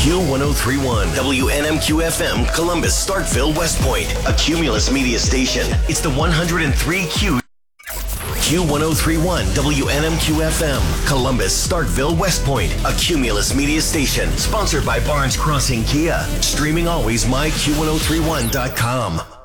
Q1031, WNMQ FM, Columbus, Starkville, West Point, a Cumulus media station. It's the 103Q. Q1031, WNMQ FM, Columbus, Starkville, West Point, a Cumulus media station. Sponsored by Barnes Crossing Kia. Streaming always, myQ1031.com.